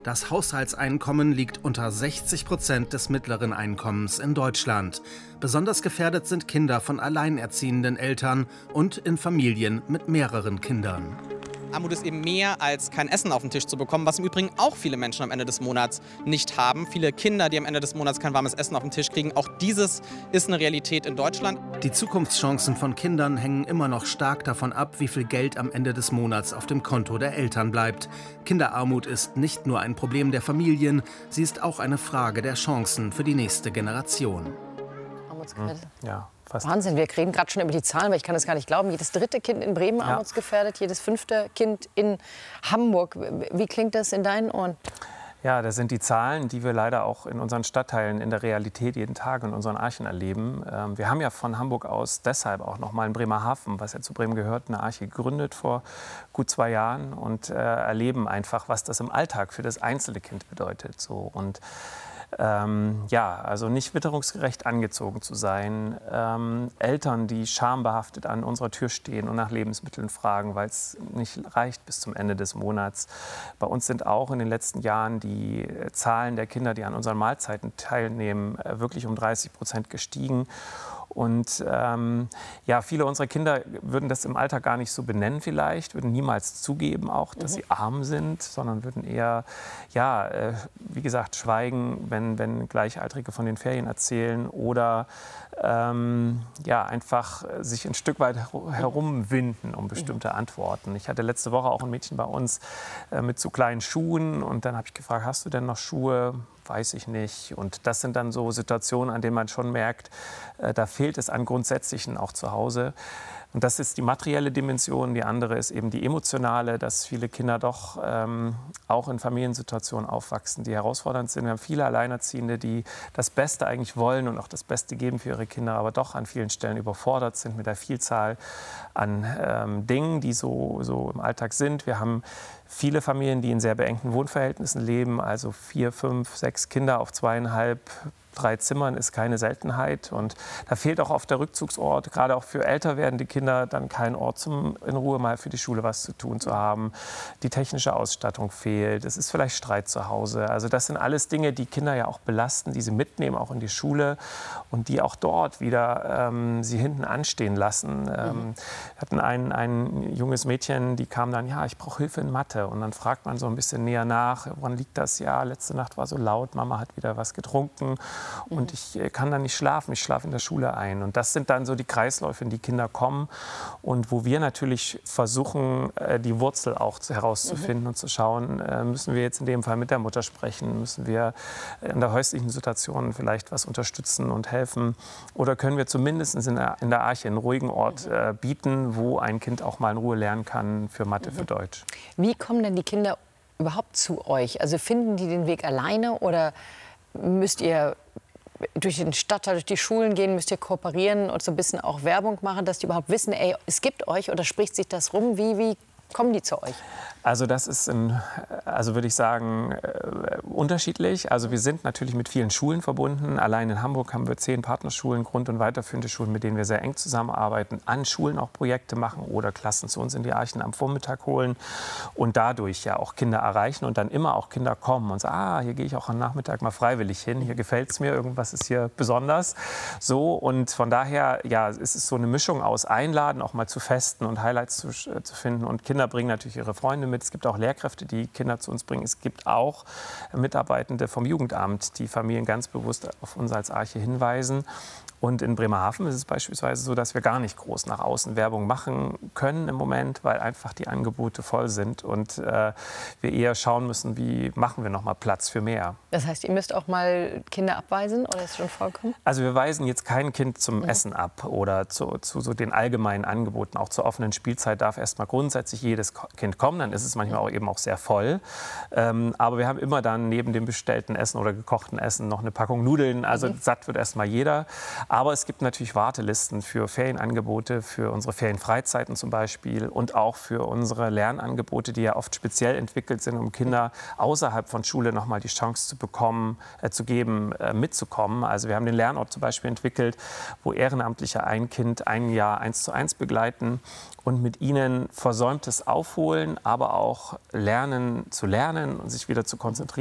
Das Haushaltseinkommen liegt unter 60% des mittleren Einkommens in Deutschland. Besonders gefährdet sind Kinder von alleinerziehenden Eltern und in Familien mit mehreren Kindern. Armut ist eben mehr als kein Essen auf den Tisch zu bekommen, was im Übrigen auch viele Menschen am Ende des Monats nicht haben. Viele Kinder, die am Ende des Monats kein warmes Essen auf den Tisch kriegen. Auch dieses ist eine Realität in Deutschland. Die Zukunftschancen von Kindern hängen immer noch stark davon ab, wie viel Geld am Ende des Monats auf dem Konto der Eltern bleibt. Kinderarmut ist nicht nur ein Problem der Familien, sie ist auch eine Frage der Chancen für die nächste Generation. Armutsgefährdet. Ja, fast. Wahnsinn, wir reden gerade schon über die Zahlen, weil ich kann das gar nicht glauben. Jedes dritte Kind in Bremen armutsgefährdet, jedes fünfte Kind in Hamburg. Wie klingt das in deinen Ohren? Ja, das sind die Zahlen, die wir leider auch in unseren Stadtteilen in der Realität jeden Tag in unseren Archen erleben. Wir haben ja von Hamburg aus deshalb auch noch mal in Bremerhaven, was ja zu Bremen gehört, eine Arche gegründet vor gut 2 Jahren und erleben einfach, was das im Alltag für das einzelne Kind bedeutet. So. Und ja, also nicht witterungsgerecht angezogen zu sein, Eltern, die schambehaftet an unserer Tür stehen und nach Lebensmitteln fragen, weil es nicht reicht bis zum Ende des Monats. Bei uns sind auch in den letzten Jahren die Zahlen der Kinder, die an unseren Mahlzeiten teilnehmen, wirklich um 30% gestiegen. Und ja, viele unserer Kinder würden das im Alltag gar nicht so benennen vielleicht, würden niemals zugeben auch, dass sie arm sind, sondern würden eher, ja, wie gesagt, schweigen, wenn Gleichaltrige von den Ferien erzählen oder ja, einfach sich ein Stück weit herumwinden um bestimmte Antworten. Ich hatte letzte Woche auch ein Mädchen bei uns mit so kleinen Schuhen und dann habe ich gefragt, hast du denn noch Schuhe? Weiß ich nicht. Und das sind dann so Situationen, an denen man schon merkt, da fehlt es an Grundsätzlichen auch zu Hause. Und das ist die materielle Dimension. Die andere ist eben die emotionale, dass viele Kinder doch auch in Familiensituationen aufwachsen, die herausfordernd sind. Wir haben viele Alleinerziehende, die das Beste eigentlich wollen und auch das Beste geben für ihre Kinder, aber doch an vielen Stellen überfordert sind mit der Vielzahl an Dingen, die so im Alltag sind. Wir haben viele Familien, die in sehr beengten Wohnverhältnissen leben, also 4, 5, 6 Kinder auf 2,5, 3 Zimmern ist keine Seltenheit. Und da fehlt auch oft der Rückzugsort, gerade auch für älter werdende Kinder, dann kein Ort, zum in Ruhe mal für die Schule was zu tun zu haben. Die technische Ausstattung fehlt, es ist vielleicht Streit zu Hause. Also das sind alles Dinge, die Kinder ja auch belasten, die sie mitnehmen, auch in die Schule und die auch dort wieder sie hinten anstehen lassen. Wir hatten ein junges Mädchen, die kam dann, ja, ich brauche Hilfe in Mathe. Und dann fragt man so ein bisschen näher nach, woran liegt das? Ja, letzte Nacht war so laut, Mama hat wieder was getrunken. Und ich kann dann nicht schlafen, ich schlafe in der Schule ein. Und das sind dann so die Kreisläufe, in die Kinder kommen und wo wir natürlich versuchen, die Wurzel auch herauszufinden und zu schauen, müssen wir jetzt in dem Fall mit der Mutter sprechen, müssen wir in der häuslichen Situation vielleicht was unterstützen und helfen oder können wir zumindest in der Arche einen ruhigen Ort bieten, wo ein Kind auch mal in Ruhe lernen kann für Mathe, für Deutsch. Wie kommen denn die Kinder überhaupt zu euch? Also finden die den Weg alleine oder müsst ihr durch den Stadtteil, durch die Schulen gehen, müsst ihr kooperieren und so ein bisschen auch Werbung machen, dass die überhaupt wissen, ey, es gibt euch oder spricht sich das rum? Wie kommen die zu euch? Also das ist, würde ich sagen, unterschiedlich. Also wir sind natürlich mit vielen Schulen verbunden. Allein in Hamburg haben wir 10 Partnerschulen, Grund- und weiterführende Schulen, mit denen wir sehr eng zusammenarbeiten, an Schulen auch Projekte machen oder Klassen zu uns in die Archen am Vormittag holen und dadurch ja auch Kinder erreichen und dann immer auch Kinder kommen und sagen, hier gehe ich auch am Nachmittag mal freiwillig hin, hier gefällt es mir, irgendwas ist hier besonders. So, und von daher, ja, es ist so eine Mischung aus Einladen, auch mal zu Festen und Highlights zu finden und Kinder bringen natürlich ihre Freunde mit. Es gibt auch Lehrkräfte, die Kinder zu uns bringen. Es gibt auch Mitarbeitende vom Jugendamt, die Familien ganz bewusst auf uns als Arche hinweisen. Und in Bremerhaven ist es beispielsweise so, dass wir gar nicht groß nach außen Werbung machen können im Moment, weil einfach die Angebote voll sind und wir eher schauen müssen, wie machen wir noch mal Platz für mehr. Das heißt, ihr müsst auch mal Kinder abweisen oder ist schon vorkommen? Also wir weisen jetzt kein Kind zum Essen ab oder zu so den allgemeinen Angeboten. Auch zur offenen Spielzeit darf erst mal grundsätzlich jedes Kind kommen. Dann ist es manchmal auch eben auch sehr voll. Aber wir haben immer dann neben dem bestellten Essen oder gekochten Essen noch eine Packung Nudeln. Also satt wird erst mal jeder. Aber es gibt natürlich Wartelisten für Ferienangebote, für unsere Ferienfreizeiten zum Beispiel und auch für unsere Lernangebote, die ja oft speziell entwickelt sind, um Kinder außerhalb von Schule noch mal die Chance zu geben, mitzukommen. Also wir haben den Lernort zum Beispiel entwickelt, wo Ehrenamtliche ein Kind ein Jahr 1:1 begleiten und mit ihnen Versäumtes aufholen, aber auch lernen zu lernen und sich wieder zu konzentrieren.